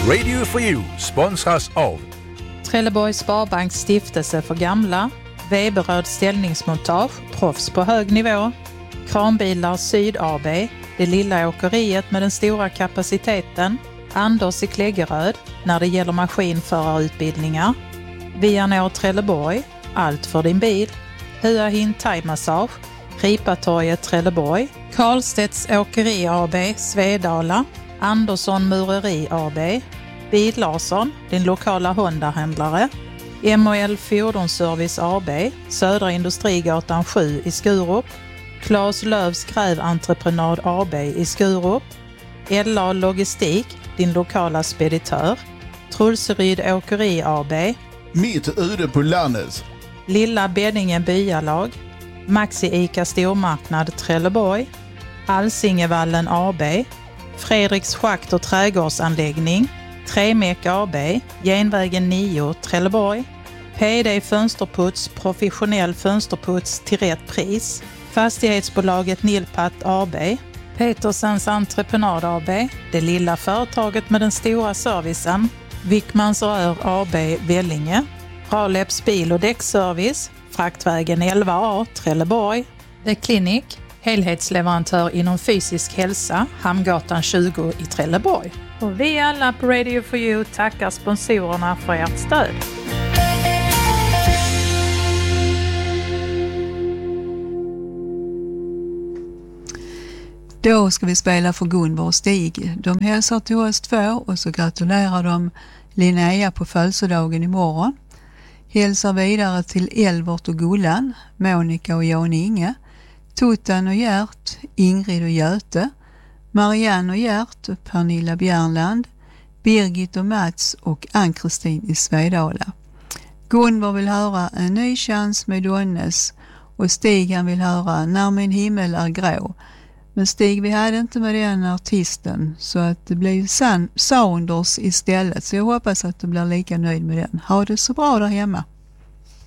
Radio for You sponsras av Trelleborgs Sparbanks stiftelse för gamla, Weberöd ställningsmontage, proffs på hög nivå, Kranbilar Syd AB, det lilla åkeriet med den stora kapaciteten, Anders i Kläggeröd när det gäller maskinförarutbildningar, Vianor Trelleborg, allt för din bil, Hua Hin Thai-massage, Ripatorget Trelleborg, Karlstedts Åkeri AB, Svedala, Andersson Mureri AB, Bil Larsson, din lokala Honda-händlare, MOL Fordonsservice AB, Södra Industrigatan 7 i Skurup, Claes Lövs Gräventreprenad AB i Skurup, LA Logistik, din lokala speditör, Trulseryd Åkeri AB, Mitt ute på landet, Lilla Beddingen Byalag, Maxi Ica Stormarknad Trelleborg, Alsingevallen AB, Fredriks Schakt och trädgårdsanläggning, Tremek AB, Genvägen 9 Trelleborg, PD Fönsterputs, professionell fönsterputs till rätt pris, Fastighetsbolaget Nilpat AB, Petersens Entreprenad AB, det lilla företaget med den stora servicen, Wickmans Rör AB Vellinge, Raleps bil- och däckservice, Fraktvägen 11A Trelleborg, The Clinic, helhetsleverantör inom fysisk hälsa, Hamngatan 20 i Trelleborg. Och vi alla på Radio for You tackar sponsorerna för ert stöd. Då ska vi spela för Gunvor och Stig. De hälsar till oss 2 och så gratulerar de Linnea på födelsedagen imorgon. Hälsar vidare till Elvert och Gullan, Monica och Jan Inge, Tuttan och Gert, Ingrid och Göte, Marianne och Gert, Pernilla Bjärnland, Birgit och Mats och Ann-Kristin i Svedala. Gunvor vill höra En ny chans med Donnes och Stig han vill höra När min himmel är grå. Men Stig, vi hade inte med den artisten så att det blev Saunders istället. Så jag hoppas att du blir lika nöjd med den. Ha det så bra där hemma.